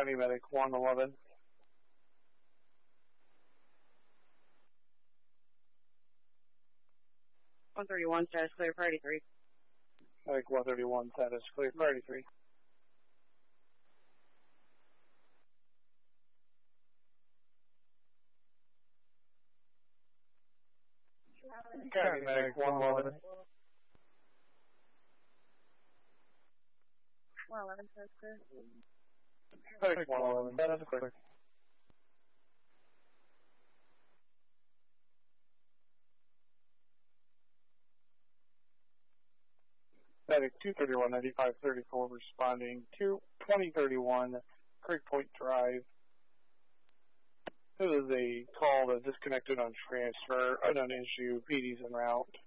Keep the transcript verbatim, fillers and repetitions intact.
County Medic one eleven. one thirty-one, status clear, priority three. Medic one thirty-one, status clear, priority three. County Medic one eleven. one eleven, status clear. Medic one eleven, status clear. Medic two thirty-one, ninety-five thirty-four responding to twenty thirty-one Creek Point Drive. This is a call that disconnected on transfer, unknown issue, P D's en route.